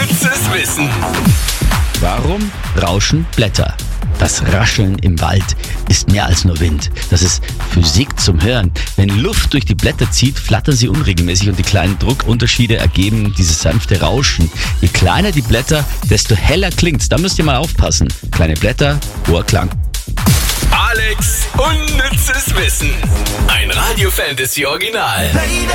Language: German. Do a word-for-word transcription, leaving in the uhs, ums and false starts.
Unnützes Wissen. Warum rauschen Blätter? Das Rascheln im Wald ist mehr als nur Wind. Das ist Physik zum Hören. Wenn Luft durch die Blätter zieht, flattern sie unregelmäßig und die kleinen Druckunterschiede ergeben dieses sanfte Rauschen. Je kleiner die Blätter, desto heller klingt's. Da müsst ihr mal aufpassen. Kleine Blätter, hoher Klang. Alex, unnützes Wissen. Ein Radio Fantasy Original.